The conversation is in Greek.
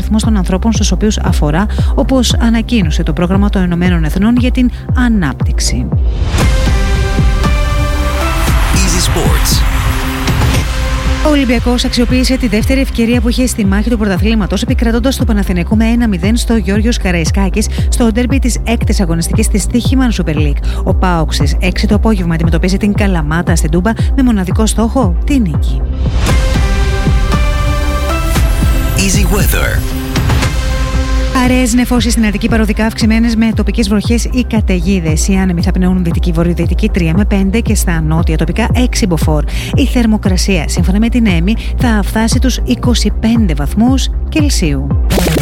αριθμός των ανθρώπων στους οποίους αφορά, όπως ανακοίνωσε το Πρόγραμμα των Ηνωμένων Εθνών για την Ανάπτυξη. Easy Sports. Ο Ολυμπιακός αξιοποίησε τη δεύτερη ευκαιρία που είχε στη μάχη του πρωταθλήματος, επικρατώντας το Παναθηναϊκό με 1-0 στο Γιώργιος Καραϊσκάκης στο ντέρμπι της έκτης αγωνιστικής της Στοίχημαν Super League. Ο ΠΑΟΚ στις 6 το απόγευμα αντιμετωπίζει την Καλαμάτα στην Τούμπα με μοναδικό στόχο τη νίκη. Easy Weather. Αραιές νεφώσεις στην Αττική παροδικά αυξημένες με τοπικές βροχές ή καταιγίδες. Οι άνεμοι θα πνεούν δυτική-βορειοδυτική 3 με 5 και στα νότια τοπικά 6 μποφόρ. Η θερμοκρασία, σύμφωνα με την ΕΜΗ, θα φτάσει τους 25 βαθμούς Κελσίου.